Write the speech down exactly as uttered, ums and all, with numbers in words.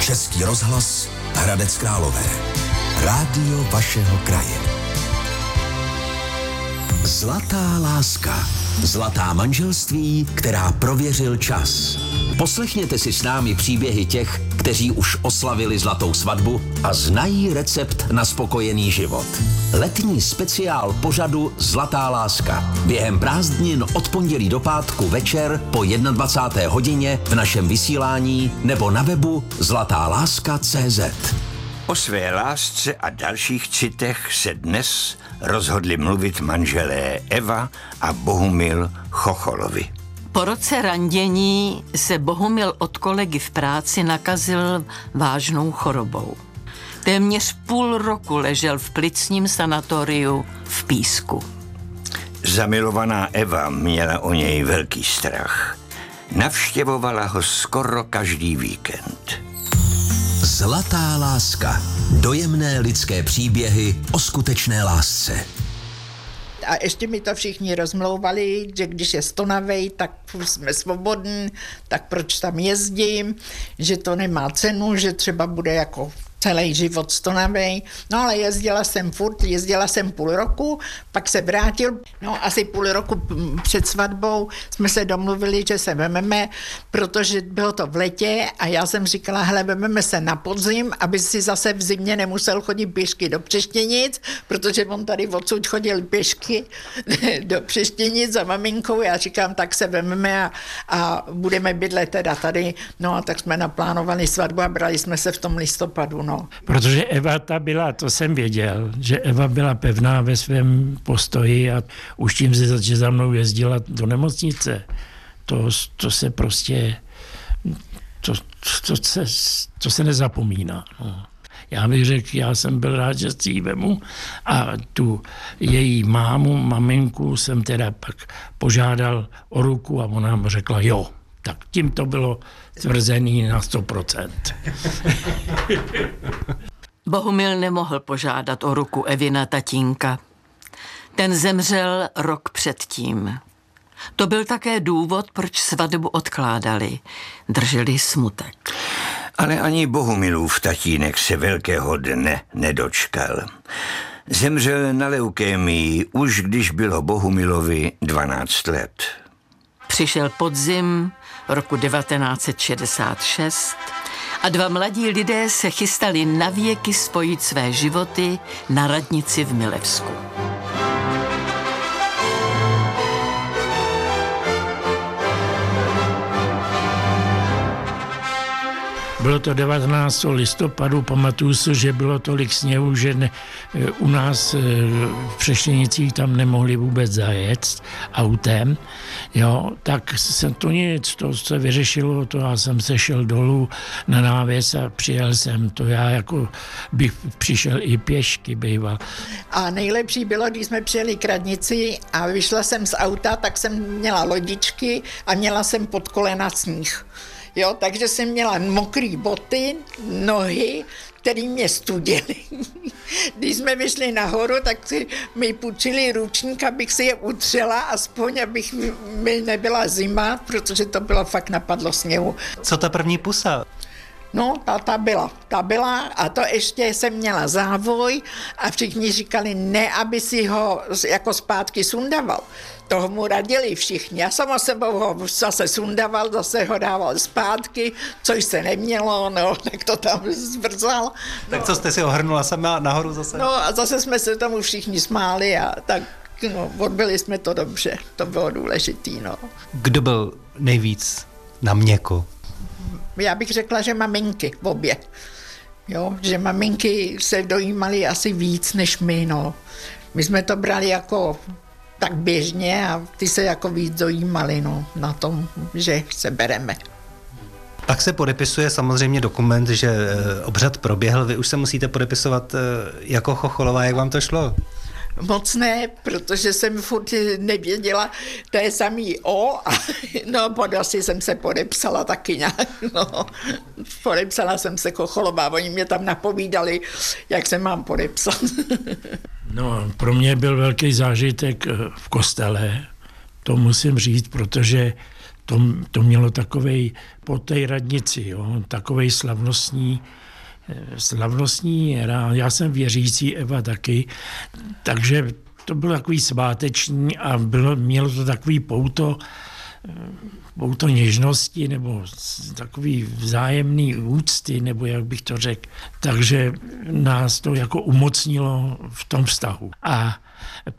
Český rozhlas Hradec Králové. Rádio vašeho kraje. Zlatá láska. Zlatá manželství, která prověřil čas. Poslechněte si s námi příběhy těch, kteří už oslavili zlatou svatbu a znají recept na spokojený život. Letní speciál pořadu Zlatá láska. Během prázdnin od pondělí do pátku večer po dvacáté první hodině v našem vysílání nebo na webu zlatá láska tečka cé zet. O své lásce a dalších citech se dnes rozhodli mluvit manželé Eva a Bohumil Chocholovi. Po roce randění se Bohumil od kolegy v práci nakazil vážnou chorobou. Téměř půl roku ležel v plicním sanatoriu v Písku. Zamilovaná Eva měla o něj velký strach. Navštěvovala ho skoro každý víkend. Zlatá láska. Dojemné lidské příběhy o skutečné lásce. A ještě mi to všichni rozmlouvali, že když je stonavej, tak jsme svobodní, tak proč tam jezdím, že to nemá cenu, že třeba bude jako celý život stonavej. No ale jezdila jsem furt, jezdila jsem půl roku, pak se vrátil, no asi půl roku před svatbou jsme se domluvili, že se vememe, protože bylo to v letě a já jsem říkala, hele, vememe se na podzim, aby si zase v zimě nemusel chodit pěšky do Přeštěnic, protože on tady odsud chodil pěšky do Přeštěnic za maminkou. Já říkám, tak se vememe a, a budeme bydlet teda tady. No a tak jsme naplánovali svatbu a brali jsme se v tom listopadu, no. Protože Eva ta byla, to jsem věděl, že Eva byla pevná ve svém postoji a už tím, že za mnou jezdila do nemocnice, to, to se prostě, to, to, se, to se nezapomíná. No. Já bych řekl, já jsem byl rád, že si ji vemu a tu její mámu, maminku jsem teda pak požádal o ruku a ona mu řekla jo. Tak tím to bylo tvrzený na sto procent. Bohumil nemohl požádat o ruku Evina tatínka. Ten zemřel rok předtím. To byl také důvod, proč svatbu odkládali. Drželi smutek. Ale ani Bohumilův tatínek se velkého dne nedočkal. Zemřel na leukémii už když bylo Bohumilovi dvanáct let. Přišel podzim roku devatenáct set šedesát šest a dva mladí lidé se chystali navěky spojit své životy na radnici v Milevsku. Bylo to devatenáctého listopadu, pamatuju si, že bylo tolik sněhu, že ne, u nás v Přeštěnicích tam nemohli vůbec zajet autem, jo, tak se to nic, to se vyřešilo, to já jsem se šel dolů na návěs a přijel jsem, to já jako bych přišel i pěšky býval. A nejlepší bylo, když jsme přijeli k radnici a vyšla jsem z auta, tak jsem měla lodičky a měla jsem pod kolena sníh. Jo, takže jsem měla mokrý boty, nohy, který mě studily. Když jsme vyšli nahoru, tak si mi půjčili ručník, abych si je utřela, aspoň abych mi nebyla zima, protože to bylo fakt napadlo sněhu. Co ta první pusa? No, ta, ta byla, ta byla a to ještě jsem měla závoj a všichni říkali, ne, aby si ho jako zpátky sundaval. Toho mu radili všichni. Já sama sebou ho zase sundaval, zase ho dával zpátky, což se nemělo, no, tak to tam zvrzal. No. Tak co jste si ohrnula sama nahoru zase? No a zase jsme se tomu všichni smáli a tak, no, odbyli jsme to dobře, to bylo důležitý, no. Kdo byl nejvíc na měko? Já bych řekla, že maminky, obě. Jo, že maminky se dojímaly asi víc než my, no. My jsme to brali jako tak běžně a ty se jako víc dojímaly, no, na tom, že se bereme. Pak se podepisuje samozřejmě dokument, že obřad proběhl. Vy už se musíte podepisovat jako Chocholová, jak vám to šlo? Moc ne, protože jsem furt nevěděla, to je samý O, a no pod asi jsem se podepsala taky nějak, no. Podepsala jsem se Chocholová, oni mě tam napovídali, jak se mám podepsat. No, pro mě byl velký zážitek v kostele, to musím říct, protože to, to mělo takovej po té radnici, jo, takovej slavnostní, slavnostní, já jsem věřící, Eva taky, takže to bylo takový sváteční a bylo, mělo to takový pouto, pouto něžnosti nebo takový vzájemný úcty, nebo jak bych to řekl. Takže nás to jako umocnilo v tom vztahu. A